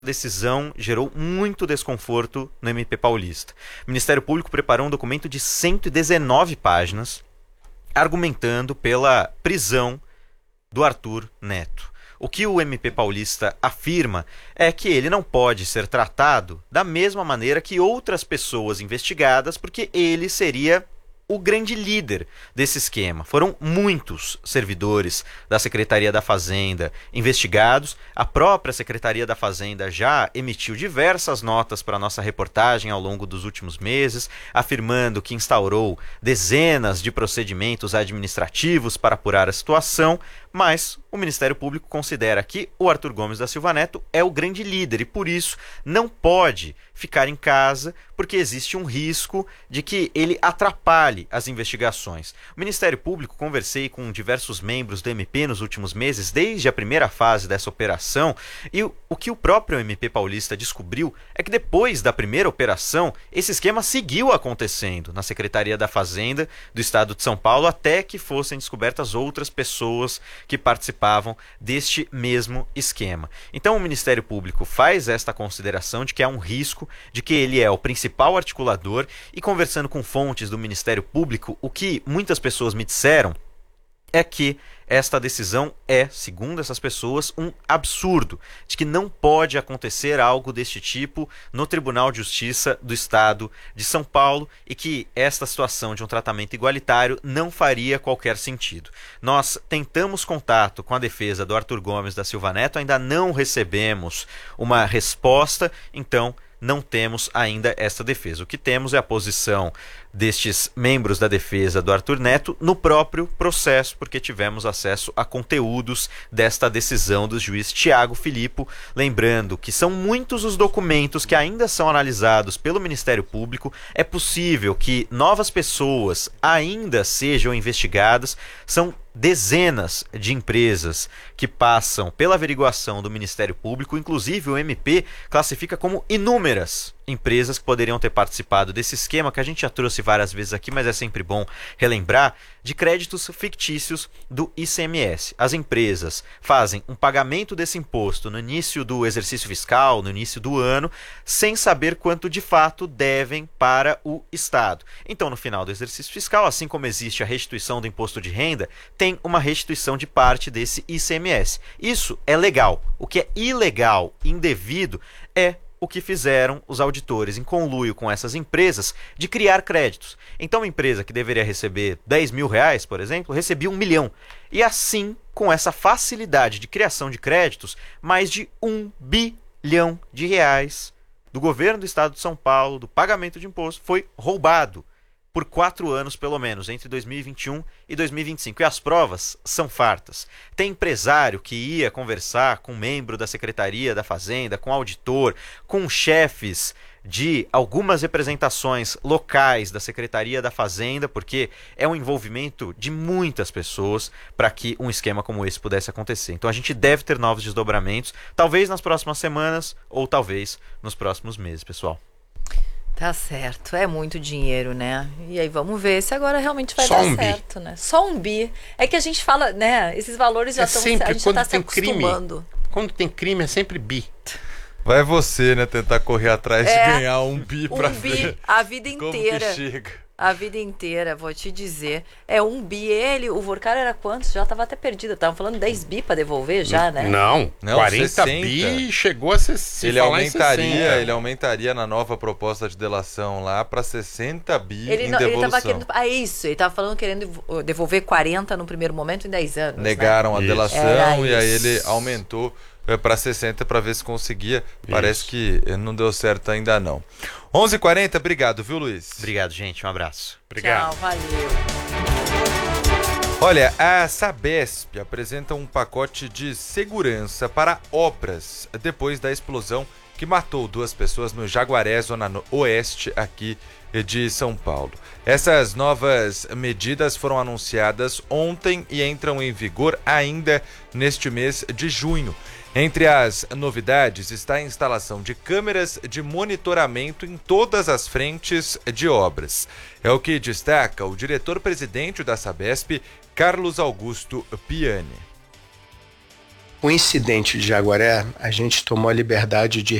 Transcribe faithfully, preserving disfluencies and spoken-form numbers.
decisão gerou muito desconforto no M P paulista. O Ministério Público preparou um documento de cento e dezenove páginas, argumentando pela prisão do Arthur Neto. O que o M P paulista afirma é que ele não pode ser tratado da mesma maneira que outras pessoas investigadas, porque ele seria o grande líder desse esquema. Foram muitos servidores da Secretaria da Fazenda investigados. A própria Secretaria da Fazenda já emitiu diversas notas para a nossa reportagem ao longo dos últimos meses, afirmando que instaurou dezenas de procedimentos administrativos para apurar a situação, mas o Ministério Público considera que o Arthur Gomes da Silva Neto é o grande líder e, por isso, não pode ficar em casa, porque existe um risco de que ele atrapalhe as investigações. O Ministério Público, conversei com diversos membros do M P nos últimos meses, desde a primeira fase dessa operação, e o, o que o próprio M P paulista descobriu é que depois da primeira operação, esse esquema seguiu acontecendo na Secretaria da Fazenda do Estado de São Paulo, até que fossem descobertas outras pessoas que participavam deste mesmo esquema. Então o Ministério Público faz esta consideração de que há um risco de que ele é o principal articulador, e conversando com fontes do Ministério Público, o que muitas pessoas me disseram é que esta decisão é, segundo essas pessoas, um absurdo, de que não pode acontecer algo deste tipo no Tribunal de Justiça do Estado de São Paulo, e que esta situação de um tratamento igualitário não faria qualquer sentido. Nós tentamos contato com a defesa do Arthur Gomes da Silva Neto, ainda não recebemos uma resposta, então não temos ainda esta defesa. O que temos é a posição destes membros da defesa do Arthur Neto no próprio processo, porque tivemos acesso a conteúdos desta decisão do juiz Tiago Filippo. Lembrando que são muitos os documentos que ainda são analisados pelo Ministério Público. É possível que novas pessoas ainda sejam investigadas. São dezenas de empresas que passam pela averiguação do Ministério Público, inclusive o M P classifica como inúmeras empresas que poderiam ter participado desse esquema, que a gente já trouxe várias vezes aqui, mas é sempre bom relembrar, de créditos fictícios do I C M S. As empresas fazem um pagamento desse imposto no início do exercício fiscal, no início do ano, sem saber quanto de fato devem para o Estado. Então, no final do exercício fiscal, assim como existe a restituição do imposto de renda, tem uma restituição de parte desse I C M S. Isso é legal. O que é ilegal, indevido, é o que fizeram os auditores em conluio com essas empresas de criar créditos. Então, uma empresa que deveria receber dez mil reais, por exemplo, recebia um milhão. E assim, com essa facilidade de criação de créditos, mais de um bilhão de reais do governo do Estado de São Paulo, do pagamento de imposto, foi roubado por quatro anos, pelo menos, entre dois mil e vinte e um e dois mil e vinte e cinco. E as provas são fartas. Tem empresário que ia conversar com um membro da Secretaria da Fazenda, com auditor, com chefes de algumas representações locais da Secretaria da Fazenda, porque é um envolvimento de muitas pessoas para que um esquema como esse pudesse acontecer. Então a gente deve ter novos desdobramentos, talvez nas próximas semanas ou talvez nos próximos meses, pessoal. Tá certo, é muito dinheiro, né? E aí vamos ver se agora realmente vai Só dar um certo, bi. né? Só um bi. É que a gente fala, né? Esses valores já É estão, sempre a gente quando já tá se tem crime. acostumando. Quando tem crime é sempre bi. Vai você, né, tentar correr atrás É, de ganhar um bi pra Um bi ver a vida como que inteira. chega. A vida inteira, vou te dizer. É um bi. Ele, o Vorcar era quantos? Já tava até perdido. Tava falando dez bi pra devolver já, né? Não, Não, quarenta sessenta. bi chegou a ser, se Ele falar em aumentaria, sessenta. ele aumentaria na nova proposta de delação lá pra sessenta bi Ele, em não, ele devolução. tava querendo. Ah, isso. Ele tava falando querendo devolver quarenta no primeiro momento em dez anos. Negaram a Isso. delação Era e aí isso. ele aumentou é, para sessenta para ver se conseguia. Parece Isso. que eh, não deu certo ainda não. onze e quarenta, obrigado, viu, Luiz? Obrigado, gente. Um abraço. Obrigado. Tchau, valeu. Olha, a Sabesp apresenta um pacote de segurança para obras depois da explosão que matou duas pessoas no Jaguaré, zona no- oeste aqui de São Paulo. Essas novas medidas foram anunciadas ontem e entram em vigor ainda neste mês de junho. Entre as novidades está a instalação de câmeras de monitoramento em todas as frentes de obras. É o que destaca o diretor-presidente da Sabesp, Carlos Augusto Piani. O incidente de Jaguaré, a gente tomou a liberdade de